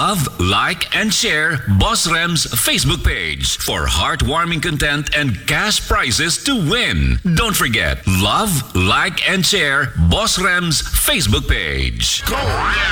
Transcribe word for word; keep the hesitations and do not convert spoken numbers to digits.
Love, like, and share Boss Rem's Facebook page for heartwarming content and cash prizes to win. Don't forget, love, like, and share Boss Rem's Facebook page. Go!